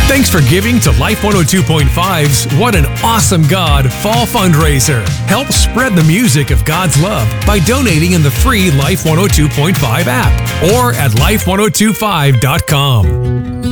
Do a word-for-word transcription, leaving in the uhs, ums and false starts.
Thanks for giving to Life one oh two point five's What an Awesome God Fall Fundraiser. Help spread the music of God's love by donating in the free Life one oh two point five app or at life ten twenty-five dot com.